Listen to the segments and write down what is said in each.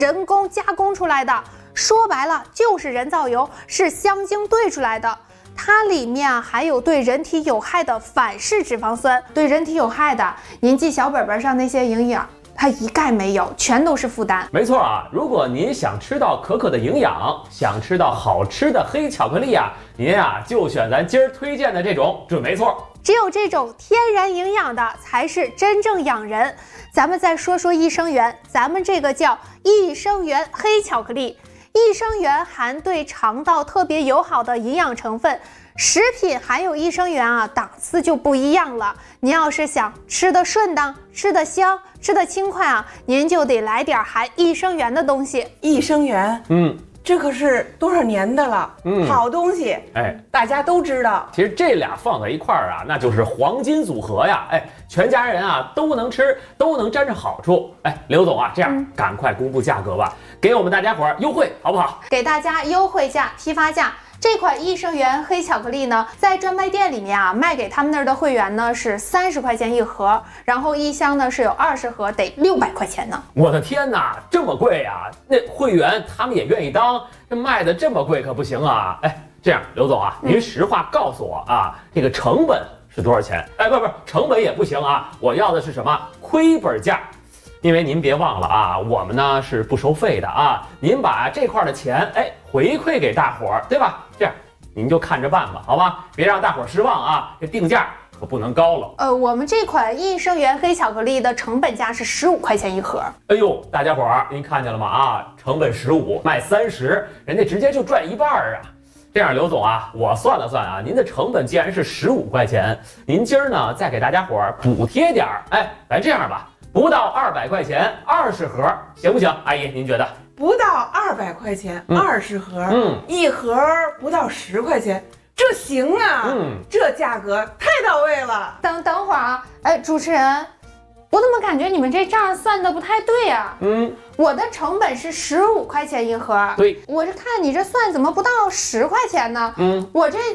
人工加工出来的，说白了就是人造油，是香精兑出来的。它里面还有对人体有害的反式脂肪酸，对人体有害的，您记小本本上那些营养，它一概没有，全都是负担。 没错啊，如果您想吃到可可的营养，想吃到好吃的黑巧克力啊，您啊就选咱今儿推荐的这种准没错。 只有这种天然营养的才是真正养人。咱们再说说益生元，咱们这个叫益生元黑巧克力。益生元含对肠道特别友好的营养成分，食品含有益生元啊，档次就不一样了。您要是想吃得顺当、吃得香、吃得轻快啊，您就得来点含益生元的东西。 益生元，这可是多少年的了，好东西，大家都知道。 其实这俩放在一块儿啊，那就是黄金组合呀，全家人啊都能吃，都能沾着好处。刘总啊，这样赶快公布价格吧，给我们大家伙儿优惠好不好？ 给大家优惠价、批发价。这款益生元黑巧克力呢，在专卖店里面啊，卖给他们那儿的会员呢是30块钱一盒，然后一箱呢是有20盒，得600块钱呢。 我的天哪，这么贵啊！那会员他们也愿意当，这卖的这么贵可不行啊！这样，刘总啊，您实话告诉我啊，这个成本是多少钱？不，成本也不行啊，我要的是什么？亏本价。因为您别忘了啊，我们呢是不收费的啊，您把这块的钱回馈给大伙儿，对吧？这样您就看着办吧，好吧？别让大伙儿失望啊，这定价可不能高了。 我们这款益生元黑巧克力的成本价是15块钱一盒。 哎呦，大家伙儿您看见了吗？啊，成本15，卖30，人家直接就赚一半啊！这样，刘总啊，我算了算啊，您的成本既然是15块钱，您今儿呢再给大家伙儿补贴点儿，咱这样吧。不到200块钱，20盒，行不行？阿姨，您觉得？ 不到200块钱，20盒，一盒不到10块钱，这行啊，这价格太到位了。 等会儿啊，主持人，我怎么感觉你们这账算的不太对啊？我的成本是15块钱一盒， 对， 我这看你这算怎么不到10块钱呢？我这个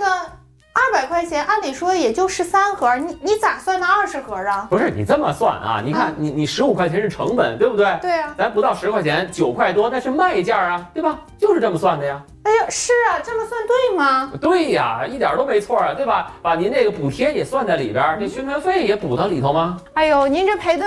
200块钱，按理说也就13盒，你咋算的20盒啊？ 不是你这么算啊？你看你15块钱是成本，对不对？ 对啊， 咱不到10块钱，9块多那是卖价啊，对吧？就是这么算的呀。 哎呀，是啊，这么算对吗？ 对呀，一点都没错啊，对吧？把您这个补贴也算在里边，这宣传费也补到里头吗？ 哎呦，您这赔的